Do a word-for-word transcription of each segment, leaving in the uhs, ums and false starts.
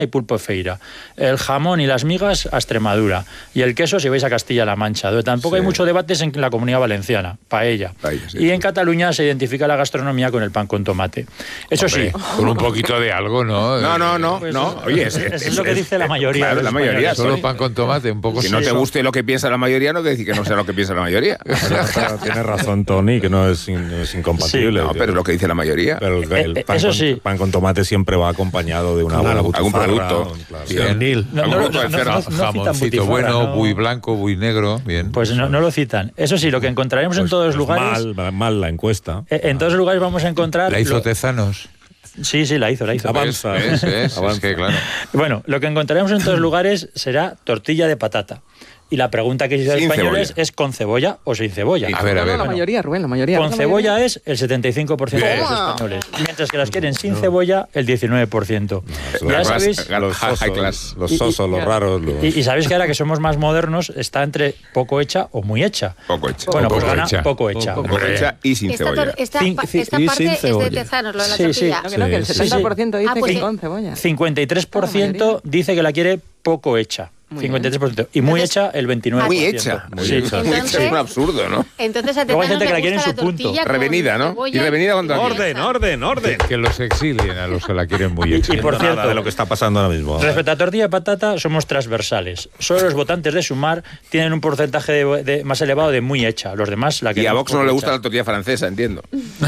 y pulpo de feira. El jamón y las migas a Extremadura. Y el queso si vais a Castilla-La Mancha. Donde tampoco sí. hay mucho debate en la Comunidad Valenciana, paella. paella sí, y en sí. Cataluña se identifica la gastronomía con el pan con tomate. Eso Hombre, sí. Con un poquito de algo, ¿no? No, no, no. Pues no. Eso, Oye, es, es, es, es, es lo que dice la mayoría. Claro, la mayoría. Solo pan con tomate, un poco. Si no te guste lo que piensa la mayoría, no quiere decir que no sea lo que piensa la mayoría. Pero, pero tiene razón Tony, que no es, in, es incompatible. Sí, no, pero es lo que dice la mayoría. Pero el, el eh, pan, eso con, sí. pan con tomate siempre va acompañado de una claro, buena algún producto. Claro. Sí, Nil. No, no, no, no, no, no jamoncito bueno, no. Buy blanco, buy negro. Bien. Pues no, no lo citan. Eso sí, lo que encontraremos pues, en todos los pues lugares. Mal, mal la encuesta. En, en todos los lugares vamos a encontrar. La hizo lo, Tezanos. Sí, sí, la hizo, la hizo. Avanza, es, es, es, Avanza. Es que, claro. Bueno, lo que encontraremos en todos los lugares será tortilla de patata. Y la pregunta que hizo los españoles cebolla. es ¿con cebolla o sin cebolla? A ver, a ver. No, la mayoría, Rubén, la mayoría. Con la cebolla mayoría. es el setenta y cinco por ciento de los españoles, mientras que las quieren sin cebolla el diecinueve por ciento. No, ya los, sabéis, los sosos, los, sosos, los raros. Los... Y, y sabéis que ahora que somos más modernos está entre poco hecha o muy hecha. Poco hecha. Bueno, poco pues gana hecha. poco hecha. Poco, poco hecha y sin esta cebolla. Esta, Cin, esta y parte es cebolla. de Tezanos, lo de la sí, tortilla. Sí, no, que no, que el setenta por ciento sí, sí. dice Ah, pues que sí. con cebolla. cincuenta y tres por ciento dice que la quiere poco hecha. Muy cincuenta y tres por ciento. Y muy Entonces, hecha el veintinueve por ciento. Muy hecha. Muy sí. hecha. Muy hecha es un absurdo, ¿no? Entonces a Luego hay Tezanos gente que la le quiere en gusta su la punto. tortilla con Revenida, ¿no? cebolla Y revenida contra y Orden, orden, orden. Que los exilien a los que la quieren muy hecha. Y por cierto, nada de lo que está pasando ahora mismo. Respecto a tortilla de patata, somos transversales. Solo los votantes de Sumar tienen un porcentaje de, de, más elevado de muy hecha. Los demás la Y a Vox no le gusta hecha. la tortilla francesa, entiendo.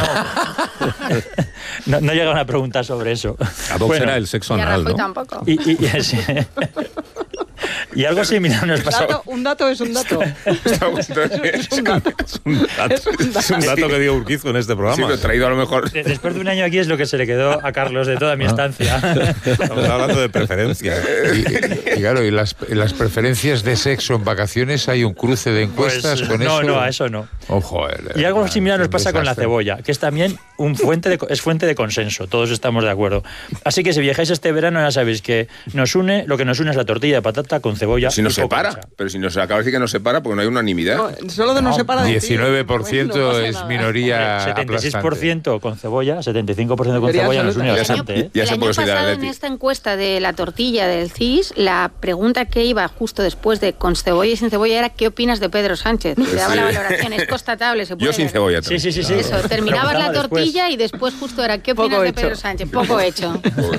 No, no llegaron a preguntar sobre eso. A Vox Bueno, era el sexo Y a anal, Rajoy ¿no? tampoco. Y, y, y, sí. Y algo similar nos pasó. Dato, un dato es un dato. Estamos- Es un dato. Es un dato, es un dato que dio Urquizo en este Sí, programa. lo he traído a lo mejor. De- Después de un año aquí es lo que se le quedó a Carlos de toda mi estancia. Estamos hablando de preferencia. Y, y, y claro, y las, las preferencias de sexo en vacaciones, hay un cruce de encuestas Pues, con no, eso. no, a eso no. Ojo, el, Y algo el, similar nos un pasa con la desastre. cebolla, que es también un fuente de, es fuente de consenso, todos estamos de acuerdo. Así que si viajáis este verano ya sabéis que nos une, lo que nos une es la tortilla de patata con cebolla. Si nos y poco separa. hecha. Pero si nos acaba de decir que nos separa porque no hay unanimidad. No, solo de no, separa de ti. diecinueve por ciento Pues no pasa es nada. minoría setenta y seis por aplastante. ciento con cebolla, setenta y cinco por ciento con Mayoría cebolla nos une absoluta. bastante. ¿eh? Ya el se año puede ser de pasado en Atleti. esta encuesta de la tortilla del C I S, la pregunta que iba justo después de con cebolla y sin cebolla era ¿qué opinas de Pedro Sánchez? Te daba Sí. la valoración, es constatable. Se puede Yo sin ver. cebolla Sí, también. sí, sí, sí. Eso, terminabas la Preguntaba tortilla después. y después justo era ¿qué Poco opinas de hecho. Pedro Sánchez? Poco hecho.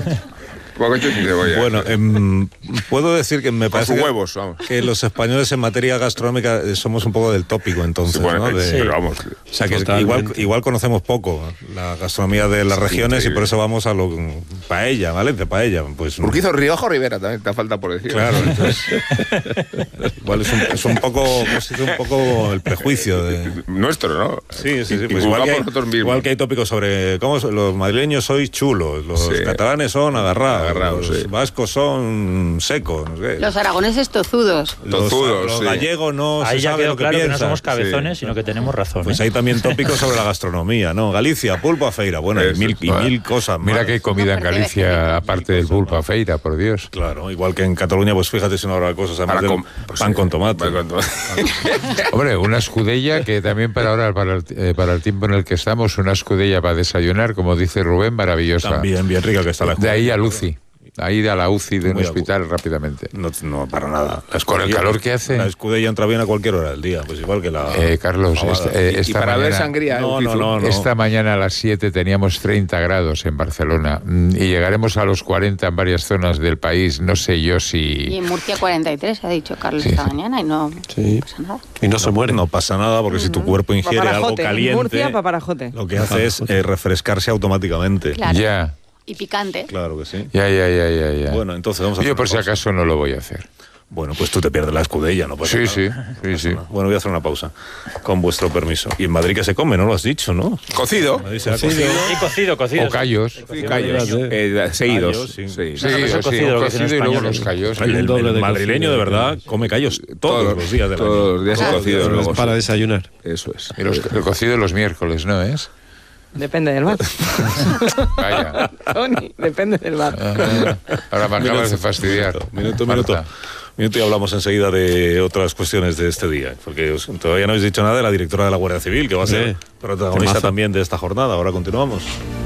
Poco hecho sin cebolla. Bueno, em, puedo decir que me Con parece sus que, huevos, vamos. que los españoles en materia gastronómica eh, somos un poco del tópico, entonces, Sí, bueno, ¿no? De- pero vamos. O sea, que Totalmente. igual, igual conocemos poco la gastronomía de las regiones increíble. y por eso vamos a lo paella, ¿vale? De paella, pues... Urquizo, Rioja o Rivera también, te falta por decir. Claro, entonces... igual es un, es un poco, pues, es un poco el prejuicio de... Nuestro, ¿no? Sí, sí, sí. Y- Pues y igual, que hay, jugamos nosotros mismos. igual que hay tópicos sobre cómo son- los madrileños sois chulos, los Sí. catalanes son agarrados, Agarrados, los sí. vascos son secos, no sé. Los aragoneses tozudos. Los, tozudos, los sí. gallegos no Ahí se ya sabe quedó lo que claro que no piensan. somos cabezones, Sí. sino que tenemos razón. Pues ¿eh? hay también tópicos sobre la gastronomía, ¿no? Galicia, pulpo a feira, bueno, y Eso, mil, y bueno. mil cosas más. Mira que hay comida en Galicia, aparte del pulpo a feira, por Dios. Claro, igual que en Cataluña, pues fíjate si no habrá cosas, además Para del com- pues pan sí, con tomate. pan con tomate. Hombre, una escudella que también para ahora, para el, eh, para el tiempo en el que estamos, una escudella para desayunar, como dice Rubén, maravillosa. También bien rica que está la De ahí a Lucy. Ahí a la U C I de un Muy hospital rápidamente. No, no, para nada. La Con el escudella- calor que hace. La escudella entra bien a cualquier hora del día, pues igual que la... Eh, Carlos, fabada. esta, eh, Y esta para ver mañana, sangría. No, Urquizo. no, no. esta mañana a las siete teníamos treinta grados en Barcelona mm, y llegaremos a los cuarenta en varias zonas del país. No sé yo Y si... en Murcia cuarenta y tres, ha dicho Carlos Sí, esta sí. mañana, y no, Sí. no pasa nada. Y no se muere. No pasa nada, porque si tu cuerpo ingiere algo Paparajote, en caliente, Murcia, paparajote. lo que hace es eh, refrescarse automáticamente. Claro. Ya, Y picante. Claro que sí. ya, ya, ya, ya, ya. Bueno, entonces vamos a hacer Yo por una si pausa. acaso no lo voy a hacer. Bueno, pues tú te pierdes la escudella, ¿no? pasa Sí, nada. sí, sí, sí. Bueno, voy a hacer una pausa, con vuestro permiso. Y en Madrid, ¿qué se come? No lo has dicho, ¿no? Cocido. En Madrid se ha Cocido. cocido. Y cocido, cocido. O callos. Sí, callos. Eh, seguidos. Callos, sí. Sí. Sí, No, no, sí, son un cocido, lo que cocido dicen y luego españoles. los callos. El, el- doble el de madrileño, cocido. de verdad, come callos todos, los días del año. Todos los días Claro. cocidos. Pero luego es para sí. desayunar. Eso es. Y los- el cocido los miércoles, ¿no es? Depende del bar. Vaya. Tony, depende del bar. Ah, Ahora me acabas de fastidiar. Minuto, minuto. Marta. Minuto y hablamos enseguida de otras cuestiones de este día. Porque os- todavía no habéis dicho nada de la directora de la Guardia Civil, que va a ser Sí. protagonista Temazo. también de esta jornada. Ahora continuamos.